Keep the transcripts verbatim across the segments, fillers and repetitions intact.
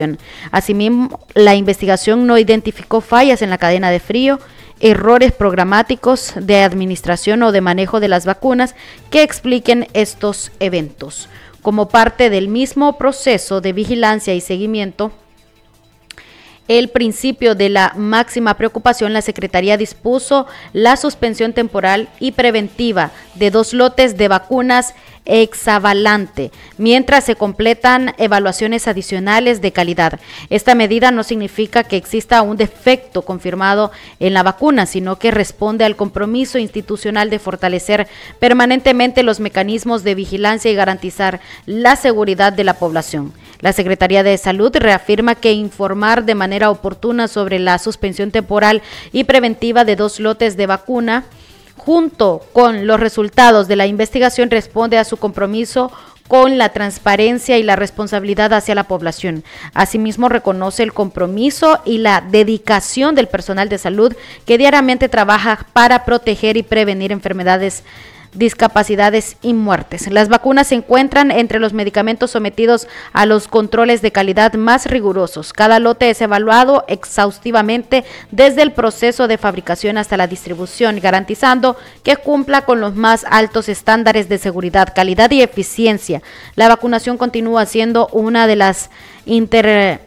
Asimismo, la investigación no identificó fallas en la cadena de frío, errores programáticos de administración o de manejo de las vacunas que expliquen estos eventos. Como parte del mismo proceso de vigilancia y seguimiento, el principio de la máxima preocupación, la Secretaría dispuso la suspensión temporal y preventiva de dos lotes de vacunas hexavalente, mientras se completan evaluaciones adicionales de calidad. Esta medida no significa que exista un defecto confirmado en la vacuna, sino que responde al compromiso institucional de fortalecer permanentemente los mecanismos de vigilancia y garantizar la seguridad de la población. La Secretaría de Salud reafirma que informar de manera oportuna sobre la suspensión temporal y preventiva de dos lotes de vacuna junto con los resultados de la investigación responde a su compromiso con la transparencia y la responsabilidad hacia la población. Asimismo, reconoce el compromiso y la dedicación del personal de salud que diariamente trabaja para proteger y prevenir enfermedades, discapacidades y muertes. Las vacunas se encuentran entre los medicamentos sometidos a los controles de calidad más rigurosos. Cada lote es evaluado exhaustivamente desde el proceso de fabricación hasta la distribución, garantizando que cumpla con los más altos estándares de seguridad, calidad y eficiencia. La vacunación continúa siendo una de las intervenciones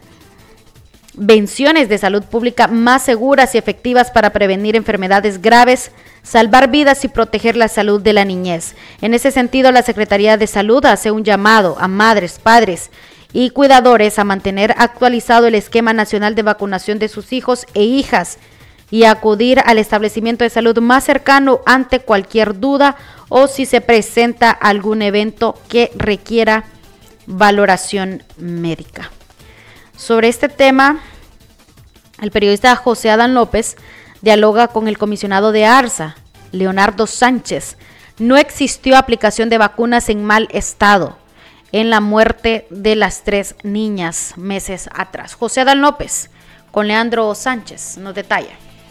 de salud pública más seguras y efectivas para prevenir enfermedades graves, salvar vidas y proteger la salud de la niñez. En ese sentido, la Secretaría de Salud hace un llamado a madres, padres y cuidadores a mantener actualizado el esquema nacional de vacunación de sus hijos e hijas y a acudir al establecimiento de salud más cercano ante cualquier duda o si se presenta algún evento que requiera valoración médica. Sobre este tema, el periodista José Adán López dialoga con el comisionado de ARSA, Leonardo Sánchez. No existió aplicación de vacunas en mal estado en la muerte de las tres niñas meses atrás. José Adán López con Leandro Sánchez nos detalla.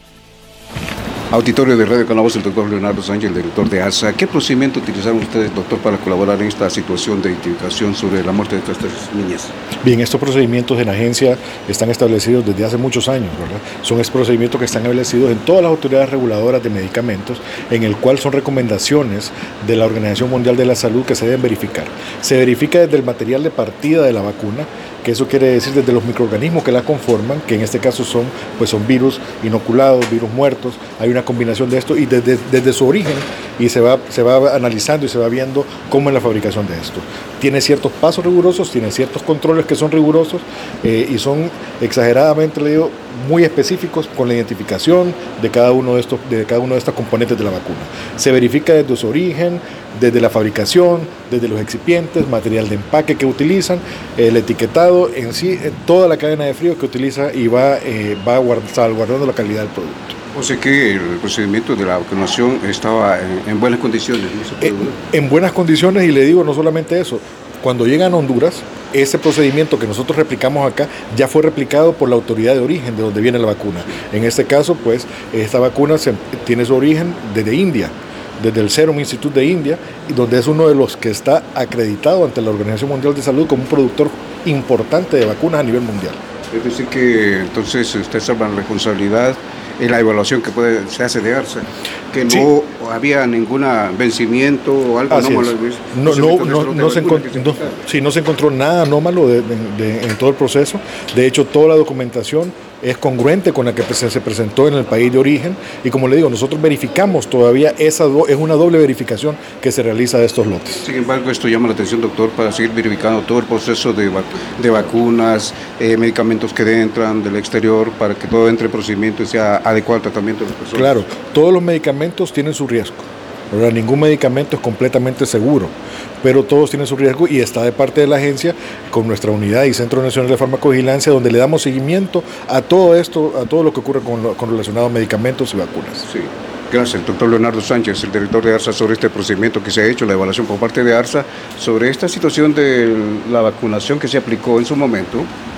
Auditorio de Radio Canal Voz, el doctor Leonardo Sánchez, el director de ARSA. ¿Qué procedimiento utilizaron ustedes, doctor, para colaborar en esta situación de identificación sobre la muerte de estas tres niñas? Bien, estos procedimientos en agencia están establecidos desde hace muchos años, ¿verdad? Son estos procedimientos que están establecidos en todas las autoridades reguladoras de medicamentos, en el cual son recomendaciones de la Organización Mundial de la Salud que se deben verificar. Se verifica desde el material de partida de la vacuna, que eso quiere decir desde los microorganismos que la conforman, que en este caso son, pues son virus inoculados, virus muertos, hay una combinación de esto y desde, desde su origen y se va, se va analizando y se va viendo cómo es la fabricación de esto. Tiene ciertos pasos rigurosos, tiene ciertos controles que son rigurosos eh, y son exageradamente, le digo, muy específicos con la identificación de cada uno de estos, de cada uno de estos componentes de la vacuna. Se verifica desde su origen, desde la fabricación, desde los excipientes, material de empaque que utilizan, el etiquetado en sí, toda la cadena de frío que utiliza y va, eh, va salvaguardando la calidad del producto. O sea que el procedimiento de la vacunación estaba en, en buenas condiciones. ¿No se puede en, en buenas condiciones, y le digo no solamente eso, cuando llegan a Honduras, ese procedimiento que nosotros replicamos acá ya fue replicado por la autoridad de origen de donde viene la vacuna. En este caso, pues, esta vacuna se, tiene su origen desde India, desde el Serum Institute de India, y donde es uno de los que está acreditado ante la Organización Mundial de Salud como un productor importante de vacunas a nivel mundial. Es decir que entonces ustedes toman la responsabilidad en la evaluación que puede, se hace de ARSA, que no sí. había ningún vencimiento o algo anómalo. No, no, no, no, no, se no, sí, no se encontró nada anómalo de, de, de, en todo el proceso. De hecho, toda la documentación es congruente con la que se presentó en el país de origen y, como le digo, nosotros verificamos todavía, esa do, es una doble verificación que se realiza de estos lotes. Sin embargo, esto llama la atención, doctor, para seguir verificando todo el proceso de, vac de vacunas, eh, medicamentos que entran del exterior, para que todo entre en procedimiento y sea adecuado al tratamiento de las personas. Claro, todos los medicamentos tienen su riesgo. Ahora, ningún medicamento es completamente seguro, pero todos tienen su riesgo y está de parte de la agencia con nuestra unidad y Centro Nacional de Farmacovigilancia, donde le damos seguimiento a todo esto, a todo lo que ocurre con, lo, con relacionado a medicamentos y vacunas. Sí. Gracias, el doctor Leonardo Sánchez, el director de ARSA, sobre este procedimiento que se ha hecho, la evaluación por parte de ARSA, sobre esta situación de la vacunación que se aplicó en su momento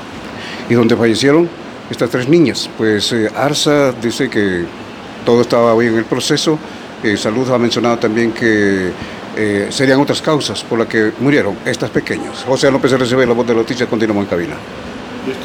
y donde fallecieron estas tres niñas. Pues eh, ARSA dice que todo estaba bien en el proceso. Eh, Salud ha mencionado también que eh, serían otras causas por las que murieron estas pequeñas. José López, R C B, La Voz de la Noticia, continuamos en cabina.